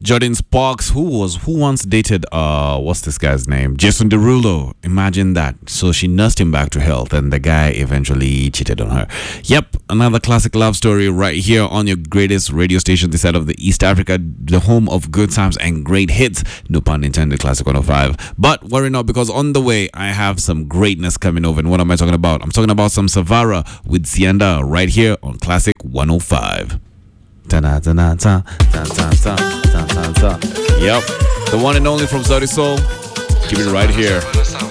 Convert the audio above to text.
Jordan Sparks, who once dated what's this guy's name? Jason Derulo. Imagine that. So she nursed him back to health, and the guy eventually cheated on her. Yep, another classic love story right here on your greatest radio station this side of the East Africa, the home of good times and great hits. No pun intended, Classic 105. But worry not, because on the way I have some greatness coming over. And what am I talking about? I'm talking about some Savara with Sienda right here on Classic 105. Yep, the one and only from Saudi Soul. Keep it right here.